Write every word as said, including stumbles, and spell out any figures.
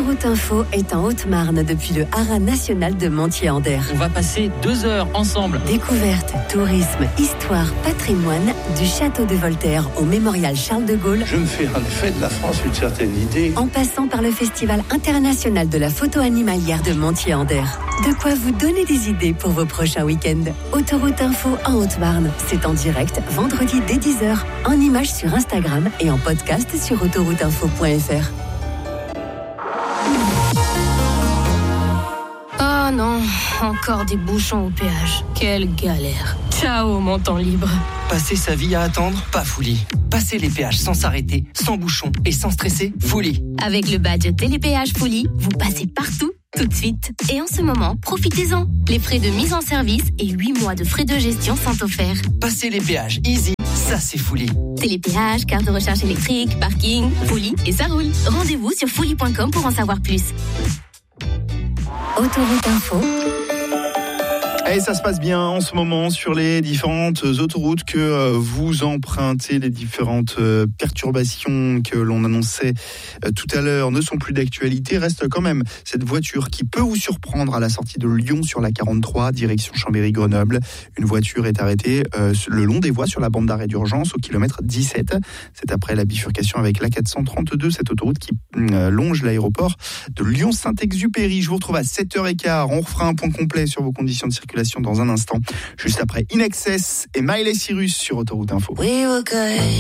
Autoroute Info est en Haute-Marne depuis le haras national de Montier-en-Der. On va passer deux heures ensemble. Découverte, tourisme, histoire, patrimoine, du château de Voltaire au mémorial Charles de Gaulle. Je me fais en effet de la France une certaine idée. En passant par le Festival international de la photo animalière de Montier-en-Der. De quoi vous donner des idées pour vos prochains week-ends. Autoroute Info en Haute-Marne. C'est en direct, vendredi dès dix heures, en images sur Instagram et en podcast sur autoroute info point f r. Oh non, encore des bouchons au péage. Quelle galère. Ciao, mon temps libre. Passer sa vie à attendre, pas Fouli. Passer les péages sans s'arrêter, sans bouchons et sans stresser, Fouli. Avec le badge Télépéage Fouli, vous passez partout, tout de suite. Et en ce moment, profitez-en. Les frais de mise en service et huit mois de frais de gestion sont offerts. Passer les péages easy, ça c'est Fouli. Télépéage, carte de recharge électrique, parking, Fouli et ça roule. Rendez-vous sur fouli point com pour en savoir plus. Autoroute Info. Et ça se passe bien en ce moment sur les différentes autoroutes que vous empruntez. Les différentes perturbations que l'on annonçait tout à l'heure ne sont plus d'actualité. Reste quand même cette voiture qui peut vous surprendre à la sortie de Lyon sur la quarante-trois, direction Chambéry-Grenoble. Une voiture est arrêtée le long des voies sur la bande d'arrêt d'urgence au kilomètre dix-sept. C'est après la bifurcation avec l'A quatre cent trente-deux, cette autoroute qui longe l'aéroport de Lyon-Saint-Exupéry. Je vous retrouve à sept heures quinze. On refera un point complet sur vos conditions de circulation dans un instant, juste après In Excess et Miley Cyrus sur Autoroute Info. We were good.